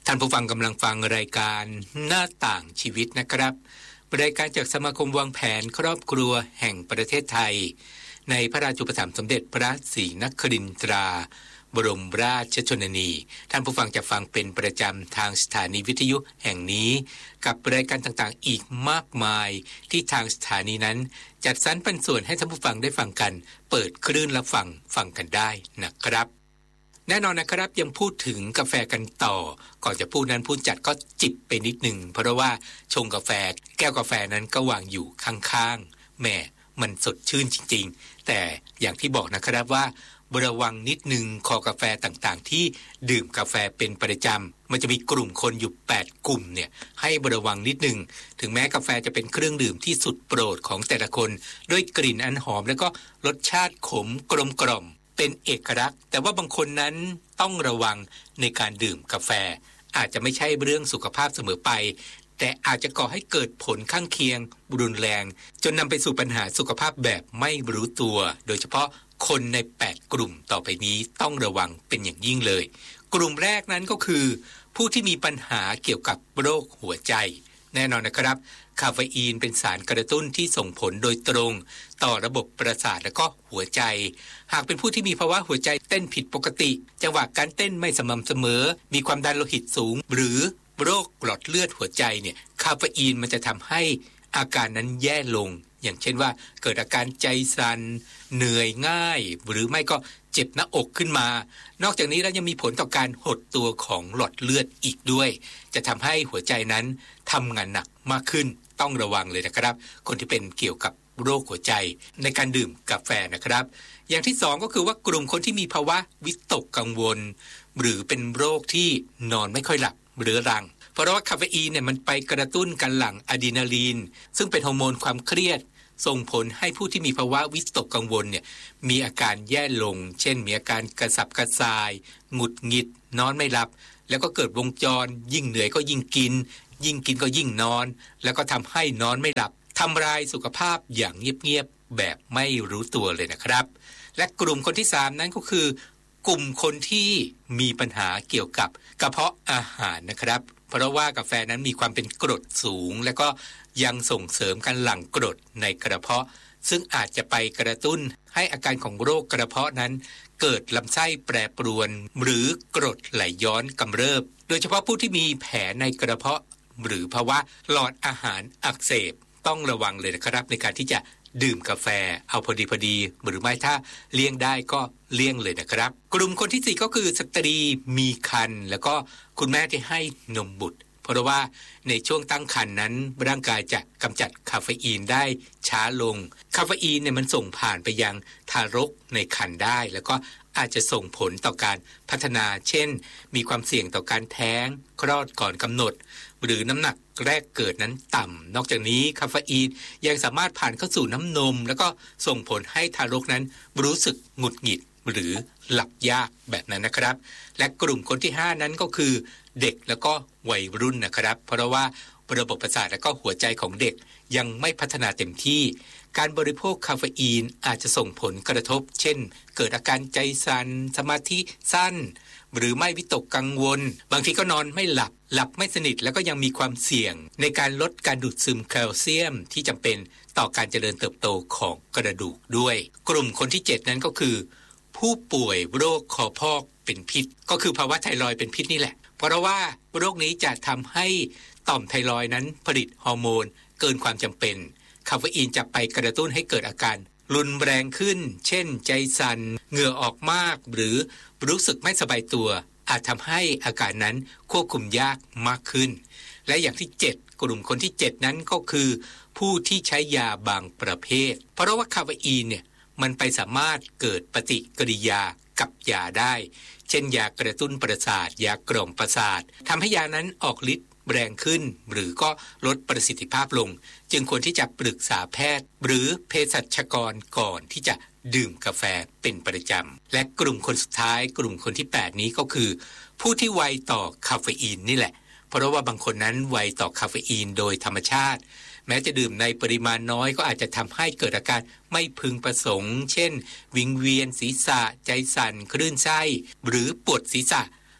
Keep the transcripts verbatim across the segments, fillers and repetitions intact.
ท่านผู้ฟังกำลังฟังรายการหน้าต่างชีวิตนะครับรายการจากสมาคมวางแผนครอบครัวแห่งประเทศไทยในพระราชูปถัมภ์สมเด็จพระศรีนครินทราบรมราชชนนีท่านผู้ฟังจะฟังเป็นประจำทางสถานีวิทยุแห่งนี้กับรายการต่างๆอีกมากมายที่ทางสถานีนั้นจัดสรรปันส่วนให้ท่านผู้ฟังได้ฟังกันเปิดคลื่นรับฟังฟังกันได้นะครับแน่นอนนะครับยังพูดถึงกาแฟกันต่อก่อนจะพูดนั้นผู้จัดก็จิบไปนิดหนึ่งเพราะว่าชงกาแฟแก้วกาแฟนั้นก็วางอยู่ข้างๆแหมมันสดชื่นจริงๆแต่อย่างที่บอกนะครับว่าระวังนิดนึงคอกาแฟต่างๆที่ดื่มกาแฟเป็นประจำมันจะมีกลุ่มคนอยู่แปดกลุ่มเนี่ยให้ระวังนิดนึงถึงแม้กาแฟจะเป็นเครื่องดื่มที่สุดโปรดของแต่ละคนด้วยกลิ่นอันหอมแล้วก็รสชาติขมกลมกล่อมเป็นเอกลักษณ์แต่ว่าบางคนนั้นต้องระวังในการดื่มกาแฟอาจจะไม่ใช่เรื่องสุขภาพเสมอไปแต่อาจจะก่อให้เกิดผลข้างเคียงรุนแรงจนนำไปสู่ปัญหาสุขภาพแบบไม่รู้ตัวโดยเฉพาะคนในแปดกลุ่มต่อไปนี้ต้องระวังเป็นอย่างยิ่งเลยกลุ่มแรกนั้นก็คือผู้ที่มีปัญหาเกี่ยวกับโรคหัวใจแน่นอนนะครับคาเฟอีนเป็นสารกระตุ้นที่ส่งผลโดยตรงต่อระบบประสาทและก็หัวใจหากเป็นผู้ที่มีภาวะหัวใจเต้นผิดปกติจังหวะการเต้นไม่สม่ำเสมอมีความดันโลหิตสูงหรือโรคหลอดเลือดหัวใจเนี่ยคาเฟอีนมันจะทำให้อาการนั้นแย่ลงอย่างเช่นว่าเกิดอาการใจสั่นเหนื่อยง่ายหรือไม่ก็เจ็บหน้าอกขึ้นมานอกจากนี้แล้วยังมีผลต่อการหดตัวของหลอดเลือดอีกด้วยจะทำให้หัวใจนั้นทำงานหนักมากขึ้นต้องระวังเลยนะครับคนที่เป็นเกี่ยวกับโรคหัวใจในการดื่มกาแฟนะครับอย่างที่สองก็คือว่ากลุ่มคนที่มีภาวะวิตกกังวลหรือเป็นโรคที่นอนไม่ค่อยหลับเรื้อรังเพราะว่าคาเฟอีนเนี่ยมันไปกระตุ้นการหลั่งอะดรีนาลีนซึ่งเป็นฮอร์โมนความเครียดส่งผลให้ผู้ที่มีภาวะวิตกกังวลเนี่ยมีอาการแย่ลงเช่นมีอาการกระสับกระส่ายหงุดหงิดนอนไม่หลับแล้วก็เกิดวงจรยิ่งเหนื่อยก็ยิ่งกินยิ่งกินก็ยิ่งนอนแล้วก็ทำให้นอนไม่หลับทำลายสุขภาพอย่างเงียบๆแบบไม่รู้ตัวเลยนะครับและกลุ่มคนที่สามนั้นก็คือกลุ่มคนที่มีปัญหาเกี่ยวกับกระเพาะอาหารนะครับเพราะว่ากาแฟนั้นมีความเป็นกรดสูงและก็ยังส่งเสริมการหลั่งกรดในกระเพาะซึ่งอาจจะไปกระตุ้นให้อาการของโรคกระเพาะนั้นเกิดลำไส้แปรปรวนหรือกรดไหลย้อนกำเริบโดยเฉพาะผู้ที่มีแผลในกระเพาะหรือภาวะหลอดอาหารอักเสบต้องระวังเลยนะครับในการที่จะดื่มกาแฟเอาพอดีพอดีหรือไม่ถ้าเลี่ยงได้ก็เลี่ยงเลยนะครับกลุ่มคนที่สี่ก็คือสตรีมีครรภ์แล้วก็คุณแม่ที่ให้นมบุตรเพราะว่าในช่วงตั้งครรภ์นั้นร่างกายจะกำจัดคาเฟอีนได้ช้าลงคาเฟอีนเนี่ยมันส่งผ่านไปยังทารกในครรภ์ได้แล้วก็อาจจะส่งผลต่อการพัฒนาเช่นมีความเสี่ยงต่อการแท้งคลอดก่อนกำหนดหรือน้ำหนักแรกเกิดนั้นต่ำนอกจากนี้คาเฟอีนยังสามารถผ่านเข้าสู่น้ำนมแล้วก็ส่งผลให้ทารกนั้นรู้สึกหงุดหงิดหรือหลับยากแบบนั้นนะครับและกลุ่มคนที่ห้านั้นก็คือเด็กแล้วก็วัยรุ่นนะครับเพราะว่าระบบประสาทและก็หัวใจของเด็กยังไม่พัฒนาเต็มที่การบริโภคคาเฟอีนอาจจะส่งผลกระทบเช่นเกิดอาการใจสั่นสมาธิสั้นหรือไม่วิตกกังวลบางทีก็นอนไม่หลับหลับไม่สนิทแล้วก็ยังมีความเสี่ยงในการลดการดูดซึมแคลเซียมที่จำเป็นต่อการเจริญเติบโตของกระดูกด้วยกลุ่มคนที่เจ็ดนั้นก็คือผู้ป่วยโรคคอพอกเป็นพิษก็คือภาวะไทรอยด์เป็นพิษนี่แหละเพราะว่าโรคนี้จะทำให้ต่อมไทรอยด์นั้นผลิตฮอร์โมนเกินความจำเป็นคาเฟอีนจะไปกระตุ้นให้เกิดอาการรุนแรงขึ้นเช่นใจสั่นเหงื่อออกมากหรือรู้สึกไม่สบายตัวอาจทำให้อาการนั้นควบคุมยากมากขึ้นและอย่างที่เจ็ดกลุ่มคนที่เจ็ดนั้นก็คือผู้ที่ใช้ยาบางประเภทเพราะว่าคาเฟอีนเนี่ยมันไปสามารถเกิดปฏิกิริยากับยาได้เช่นยากระตุ้นประสาทยากล่อมประสาททำให้ยานั้นออกฤทธิ์แรงขึ้นหรือก็ลดประสิทธิภาพลงจึงควรที่จะปรึกษาแพทย์หรือเภสัชกรก่อนที่จะดื่มกาแฟเป็นประจำและกลุ่มคนสุดท้ายกลุ่มคนที่แปดนี้ก็คือผู้ที่ไวต่อคาเฟอีนนี่แหละเพราะว่าบางคนนั้นไวต่อคาเฟอีนโดยธรรมชาติแม้จะดื่มในปริมาณน้อยก็อาจจะทำให้เกิดอาการไม่พึงประสงค์เช่นวิงเวียนศีรษะใจสั่นคลื่นไส้หรือปวดศีรษะ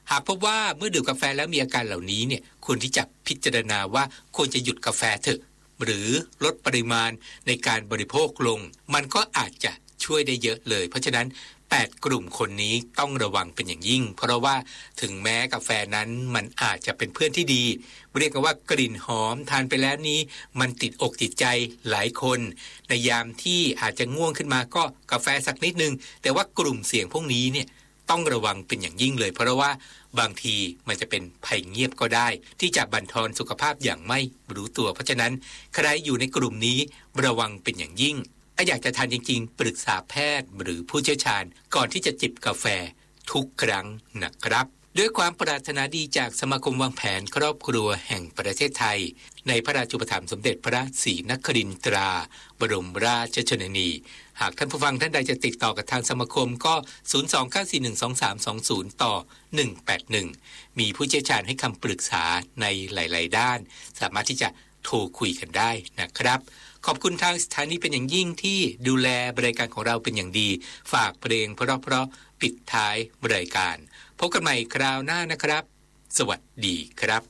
หากพบว่าเมื่อดื่มกาแฟแล้วมีอาการเหล่านี้เนี่ยควรที่จะพิจารณาว่าควรจะหยุดกาแฟเถอะหรือลดปริมาณในการบริโภคลงมันก็อาจจะช่วยได้เยอะเลยเพราะฉะนั้นแปดกลุ่มคนนี้ต้องระวังเป็นอย่างยิ่งเพราะว่าถึงแม้กาแฟนั้นมันอาจจะเป็นเพื่อนที่ดีเรียกกันว่ากลิ่นหอมทานไปแล้วนี้มันติดอกติดใจหลายคนในยามที่อาจจะง่วงขึ้นมาก็กาแฟสักนิดนึงแต่ว่ากลุ่มเสี่ยงพวกนี้เนี่ยต้องระวังเป็นอย่างยิ่งเลยเพราะว่าบางทีมันจะเป็นภัยเงียบก็ได้ที่จะบั่นทอนสุขภาพอย่างไม่รู้ตัวเพราะฉะนั้นใครอยู่ในกลุ่มนี้ระวังเป็นอย่างยิ่งถ้าอยากจะทานจริงๆปรึกษาแพทย์หรือผู้เชี่ยวชาญก่อนที่จะจิบกาแฟทุกครั้งนะครับด้วยความปรารถนาดีจากสมาคมวางแผนครอบครัวแห่งประเทศไทยในพระราชูปถัมภ์สมเด็จพระศรีนครินทราบรมราชชนนีหากท่านผู้ฟังท่านใดจะติดต่อกับทางสมาคมก็ศูนย์ สอง เก้า สี่ หนึ่ง สอง สาม สอง ศูนย์ต่อหนึ่งแปดหนึ่งมีผู้เชี่ยวชาญให้คำปรึกษาในหลายๆด้านสามารถที่จะโทรคุยกันได้นะครับขอบคุณทางสถานีเป็นอย่างยิ่งที่ดูแลรายการของเราเป็นอย่างดีฝากเพลงเพราะๆปิดท้ายรายการพบกันใหม่คราวหน้านะครับสวัสดีครับ